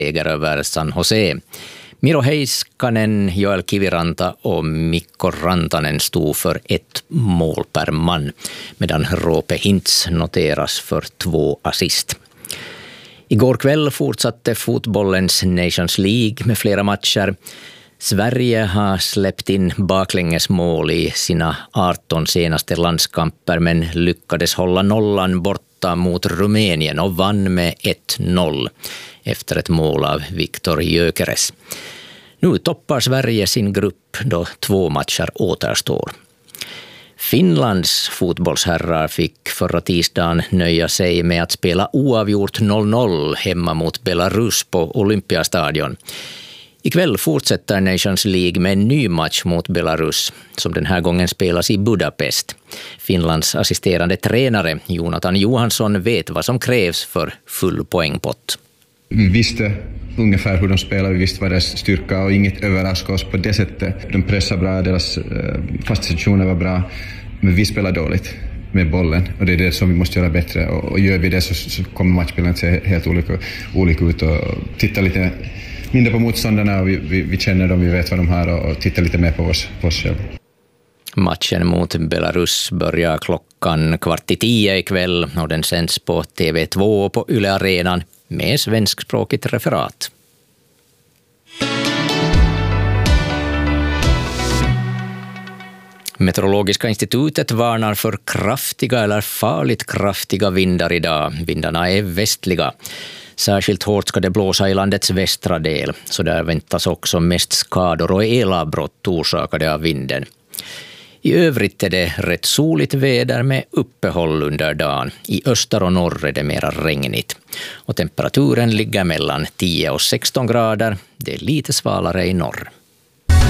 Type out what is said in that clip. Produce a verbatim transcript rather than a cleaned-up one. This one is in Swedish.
äger över San Jose. Miro Heiskanen, Joel Kiviranta och Mikko Rantanen stod för ett mål per man, medan Roope Hintz noteras för två assist. Igår kväll fortsatte fotbollens Nations League med flera matcher. Sverige har släppt in baklänges mål i sina arton senaste landskamper men lyckades hålla nollan borta mot Rumänien och vann med ett noll efter ett mål av Viktor Gyökeres. Nu toppar Sverige sin grupp då två matcher återstår. Finlands fotbollsherrar fick förra tisdagen nöja sig med att spela oavgjort noll noll hemma mot Belarus på Olympiastadion. Ikväll fortsätter Nations League med en ny match mot Belarus som den här gången spelas i Budapest. Finlands assisterande tränare Jonathan Johansson vet vad som krävs för full poängpott. Vi visste ungefär hur de spelar, vi visste vad deras styrka och inget överraskade oss på det sättet. De pressar bra, deras fasta situationer var bra, men vi spelar dåligt med bollen och det är det som vi måste göra bättre. Och gör vi det så, så kommer matchbilden att se helt olika, olika ut och titta lite mindre på motståndarna och vi, vi, vi känner dem, vi vet vad de har och, och titta lite mer på oss, på oss själva. Matchen mot Belarus börjar klockan kvart i tio ikväll och den sänds på T V två på Yle Arenan med svenskspråkigt referat. Meteorologiska institutet varnar för kraftiga eller farligt kraftiga vindar idag. Vindarna är västliga. Särskilt hårt ska det blåsa i landets västra del, så där väntas också mest skador och elavbrott orsakade av vinden. I övrigt är det rätt soligt väder med uppehåll under dagen. I öster och norr är det mera regnigt. Och temperaturen ligger mellan tio och sexton grader. Det är lite svalare i norr.